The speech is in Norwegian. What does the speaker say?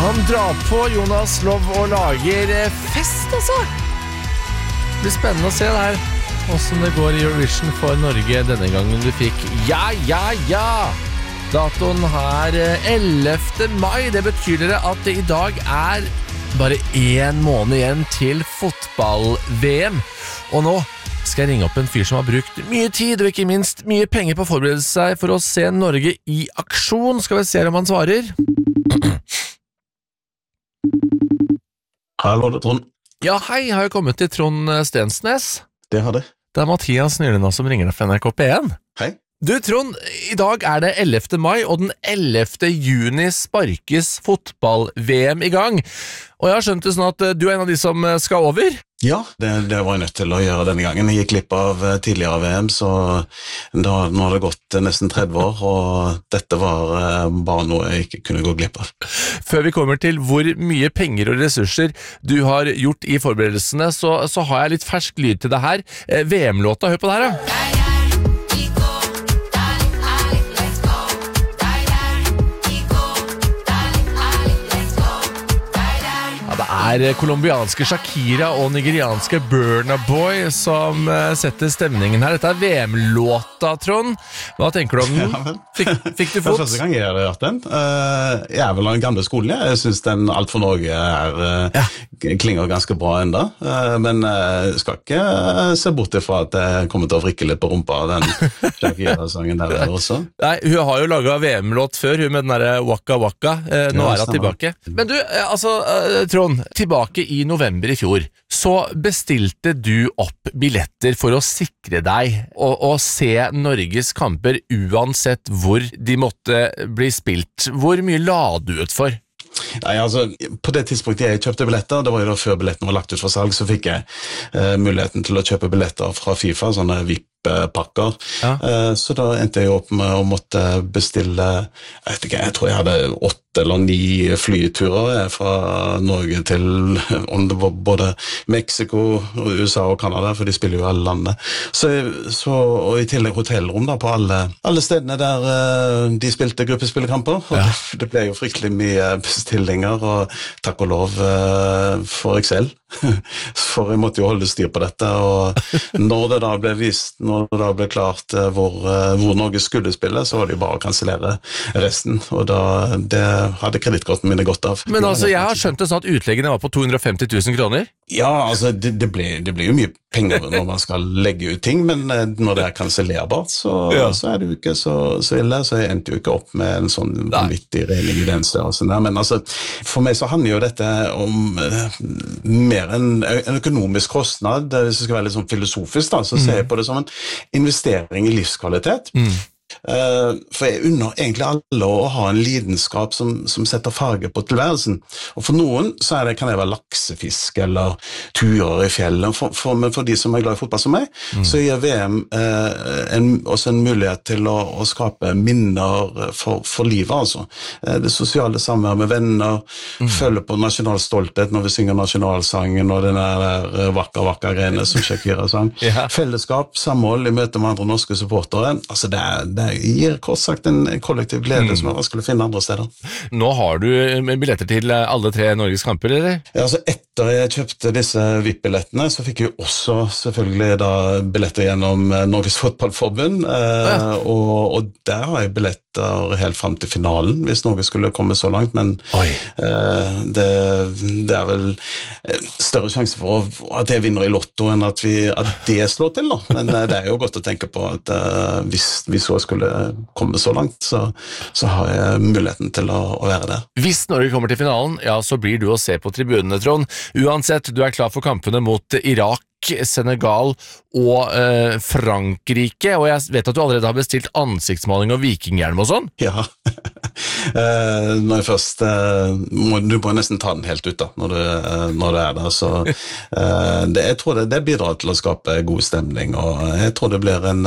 Han drar på Jonas Lov og lager fest, altså. Det blir spennende å se det her. Hvordan det går i Eurovision for Norge denne gangen du fikk ja. Datoen her 11. mai. Det betyr dere at det i dag er bare 1 måned igjen til fotball-VM. Og nå skal jeg ringe opp en fyr som har brukt mye tid og ikke minst mye penger på å forberede seg for å se Norge i aksjon. Skal vi se om han svarer. Hallo, det er Trond. Ja, hei, har jeg kommet til Trond Stensnes? Det har det. Det er Mathias Nylund som ringer deg fra NRK P1. Hei. Du, Trond, i dag er det 11. mai, og den 11. juni sparkes fotball-VM i gang. Og jeg har skjønt det sånn at du er en av de som skal over? Ja, det var jeg nødt til å gjøre denne gangen. Jeg gikk glipp av tidligere VM, så nå har det gått nesten 30 år, og dette var bare noe jeg ikke kunne gå glipp av. Før vi kommer til hvor mye penger og ressurser du har gjort i forberedelsene, så har jeg litt fersk lyd til det her. VM-låta, hør på det her da. Det er kolombianske Shakira og nigerianske Burna Boy som setter stemningen her. Dette er VM-låta, Trond. Hva tenker du om den? Fikk du fot? Det er første gang jeg har hørt den. Jeg er vel av den gamle skolen. Jeg synes den Alt for Norge klinger ganske bra enda. Men jeg skal ikke se bort ifra at jeg kommer til å vrikke litt på rumpa av den Shakira-sangen der også. Nei, hun har jo laget VM-låt før, hun med den der Waka Waka. Nå er hun tilbake. Men du, altså, Trond, tilbake i november i fjor, så bestilte du opp billetter for å sikre deg og se Norges kamper uansett hvor de måtte bli spilt. Hvor mye la du ut for? Nei, altså, på det tidspunktet jeg kjøpte billetter, det var jo da før billettene var lagt ut for salg, så fikk jeg muligheten til å kjøpe billetter fra FIFA, sånne VIP-pakker. Ja. Så da endte jeg opp med å måtte bestille, jeg tror jeg hadde 8 eller 9 flyturer fra Norge til om det var både Mexico, USA og Kanada, for de spiller jo alle landene. Og i tillegg hotellrom da, på alle stedene der de spilte gruppespillekamper. Ja. Det ble jo fryktelig mye bestillinger, og takk og lov for Excel. For jeg måtte jo holde styr på dette, og når det da ble vist, når det da ble klart hvor Norge skulle spille, så var det jo bare å kansellere resten, og da det hadde kredittkortene mine godt av. Men altså, jeg har skjønt det sånn at utleggene var på 250 000 kroner? Ja, altså, det blir jo mye penger når man skal legge ut ting, men når det er kansellerbart, så er det jo ikke så ille, så jeg endte jo ikke opp med en sånn vanvittig regning i den størrelsen der. Men altså, for meg så handler jo dette om mer en økonomisk kostnad. Hvis det skal være litt sånn filosofisk da, så ser jeg på det som en investering i livskvalitet. For jeg unner egentlig alle å ha en lidenskap som setter farge på tilværelsen, og for noen så kan det være laksefisk eller turer i fjellet, men for de som er glad i fotball som meg, så gir VM også en mulighet til å skape minner for livet, altså. Det sosiale samvær med venner, følge på nasjonal stolthet når vi synger nasjonalsangen og den der vakka greiene som Shakira sang. Fellesskap, samhold i møte med andre norske supportere, altså det gir kort sagt en kollektiv glede som jeg skulle finne andre steder. Nå har du billetter til alle 3 Norges kamper, eller? Ja, altså etter jeg kjøpte disse VIP-billettene, så fikk jeg også selvfølgelig da billetter gjennom Norges Fotballforbund, og der har jeg billetter helt frem til finalen, hvis Norge skulle komme så langt, men det er vel større sjanse for at jeg vinner i lotto enn at det slår til da, men det er jo godt å tenke på at hvis vi så skulle komme så langt, så har jeg muligheten til å være der. Hvis Norge kommer til finalen, ja, så blir du å se på tribunene, Trond. Uansett, du er klar for kampene mot Irak, Senegal og Frankrike, og jeg vet at du allerede har bestilt ansiktsmaling og vikinghjelm og sånn. Ja, når jeg først du må nesten ta den helt ut da, når du er der, så jeg tror det bidrar til å skape god stemning, og jeg tror det blir en